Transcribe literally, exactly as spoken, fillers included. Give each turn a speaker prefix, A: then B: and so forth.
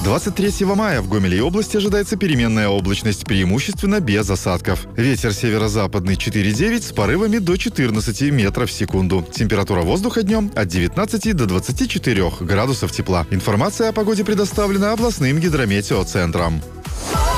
A: двадцать третьего мая в Гомеле и области ожидается переменная облачность, преимущественно без осадков. Ветер северо-западный четыре-девять с порывами до четырнадцати метров в секунду. Температура воздуха днем от девятнадцати до двадцати четырёх градусов тепла. Информация о погоде предоставлена областным гидрометеоцентром.